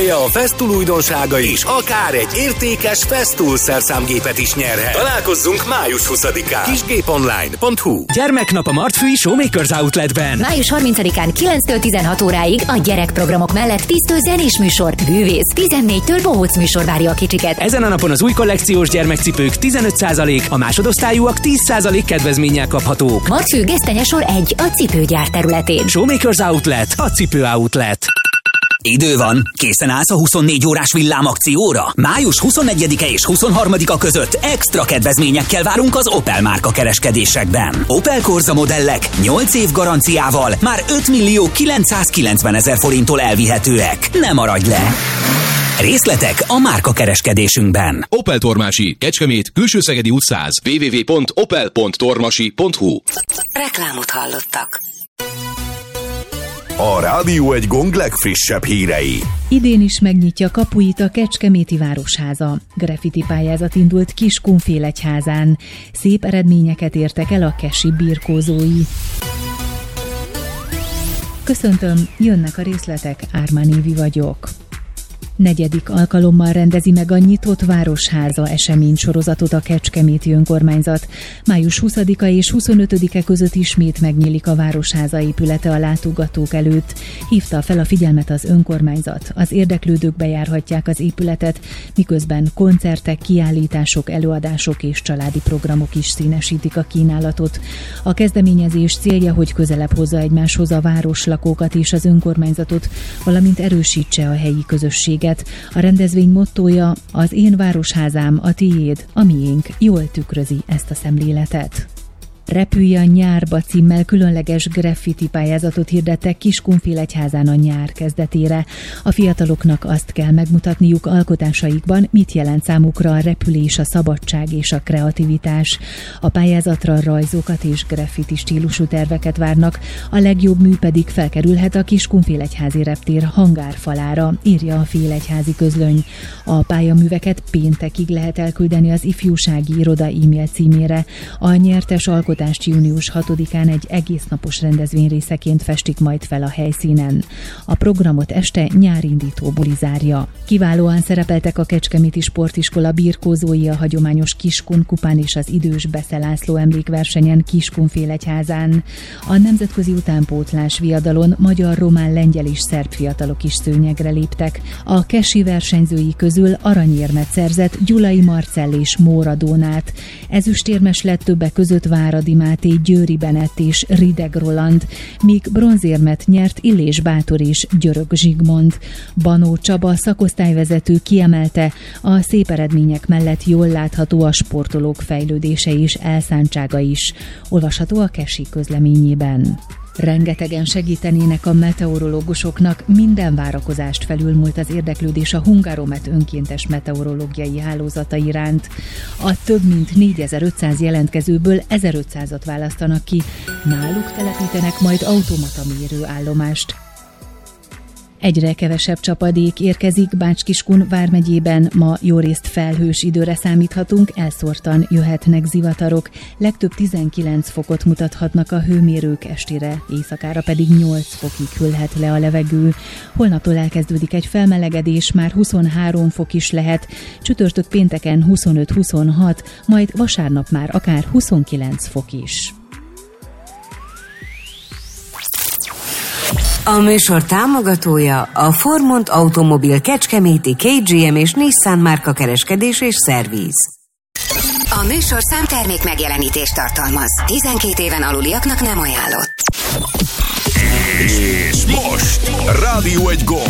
A Festool újdonsága is akár egy értékes Festool szerszámgépet is nyerhet. Találkozzunk május 20-án. Kisgéponline.hu. Gyermeknap a Martfői Showmakers Outletben. Május 30-án 9-től 16 óráig a gyerekprogramok mellett 10-től zenés műsor, bűvész, 14-től bohóc műsor várja a kicsiket. Ezen a napon az új kollekciós gyermekcipők 15%, a másodosztályúak 10% kedvezménnyel kaphatók. Martfő gesztenyesor 1 a cipőgyár területén. Showmakers Outlet, a cipő outlet. Idő van, készen állsz a 24 órás villámakcióra? Május 21-e és 23-a között extra kedvezményekkel várunk az Opel márka kereskedésekben. Opel Corsa modellek 8 év garanciával már 5.990.000 forinttól elvihetőek. Ne maradj le! Részletek a márka kereskedésünkben. Opel Tormási, Kecskemét, Külső-Szegedi út 100. www.opel.tormasi.hu. Reklámot hallottak. A Rádió egy Gong legfrissebb hírei. Idén is megnyitja kapuit a Kecskeméti Városháza. Graffiti pályázat indult Kiskunfélegyházán. Szép eredményeket értek el a kesi birkózói. Köszöntöm, jönnek a részletek, Ármán Évi vagyok. 4. alkalommal rendezi meg a Nyitott Városháza eseménysorozatot a Kecskeméti önkormányzat. Május 20-a és 25-e között ismét megnyílik a Városháza épülete a látogatók előtt. Hívta fel a figyelmet az önkormányzat. Az érdeklődők bejárhatják az épületet, miközben koncertek, kiállítások, előadások és családi programok is színesítik a kínálatot. A kezdeményezés célja, hogy közelebb hozza egymáshoz a városlakókat és az önkormányzatot, valamint erősítse a helyi közösséget. A rendezvény mottója: az én városházám, a tiéd, a miénk, jól tükrözi ezt a szemléletet. Repülj a nyárba címmel különleges graffiti pályázatot hirdettek Kiskunfélegyházán a nyár kezdetére. A fiataloknak azt kell megmutatniuk alkotásaikban, mit jelent számukra a repülés, a szabadság és a kreativitás. A pályázatra rajzokat és graffiti stílusú terveket várnak, a legjobb mű pedig felkerülhet a Kiskunfélegyházi reptér hangárfalára, írja a Félegyházi Közlöny. A pályaműveket péntekig lehet elküldeni az ifjúsági iroda e-mail címére. A nyertes alkotást június 6-án egy egésznapos rendezvény részeként festik majd fel a helyszínen. A programot este nyárindító buli zárja. Kiválóan szerepeltek a Kecskeméti Sportiskola birkózói a hagyományos Kiskun kupán és az idős Besze László emlékversenyen Kiskunfélegyházán. A nemzetközi utánpótlás viadalon magyar, román, lengyel és szerb fiatalok is szőnyegre léptek. A kesi versenyzői közül aranyérmet szerzett Gyulai Marcell és Móra Dónát. Ezüstérmes lett többek között Váradi Máté, Győri Benett és Rideg Roland, míg bronzérmet nyert Illés Bátor és Györök Zsigmond. Banó Csaba szakosztályvezető kiemelte, a szép eredmények mellett jól látható a sportolók fejlődése és elszántsága is. Olvasható a Kesi közleményében. Rengetegen segítenének a meteorológusoknak, minden várakozást felülmúlt az érdeklődés a Hungaromet önkéntes meteorológiai hálózata iránt. A több mint 4500 jelentkezőből 1500-at választanak ki, náluk telepítenek majd automata mérőállomást. Egyre kevesebb csapadék érkezik Bács-Kiskun vármegyében, ma jórészt felhős időre számíthatunk, elszórtan jöhetnek zivatarok, legtöbb 19 fokot mutathatnak a hőmérők, estére, éjszakára pedig 8 fokig hűlhet le a levegő. Holnaptól elkezdődik egy felmelegedés, már 23 fok is lehet, csütörtök pénteken 25-26, majd vasárnap már akár 29 fok is. A műsor támogatója a Formont Automobil Kecskeméti, KGM és Nissan márka kereskedés és szerviz. A műsor számtermék megjelenítést tartalmaz. 12 éven aluliaknak nem ajánlott. És most Rádió egy Gong.